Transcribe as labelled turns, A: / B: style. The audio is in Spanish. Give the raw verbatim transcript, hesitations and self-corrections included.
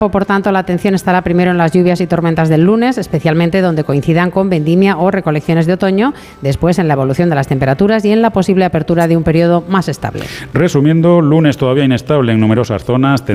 A: Por tanto, la atención estará primero en las lluvias y tormentas del lunes, especialmente donde coincidan con vendimia o recolecciones de otoño, después en la evolución de las temperaturas y en la posible apertura de un periodo más estable.
B: Resumiendo, lunes todavía inestable en numerosas zonas.